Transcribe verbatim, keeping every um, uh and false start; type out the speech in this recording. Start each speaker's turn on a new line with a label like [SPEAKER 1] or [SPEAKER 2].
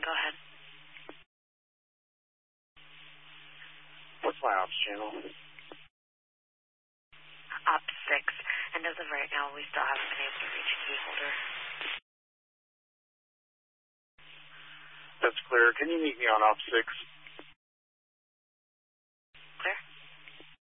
[SPEAKER 1] Go ahead.
[SPEAKER 2] What's my ops channel?
[SPEAKER 1] Op six. And as of right now, we still haven't been able to reach a key holder.
[SPEAKER 2] That's clear. Can you meet me on Op six?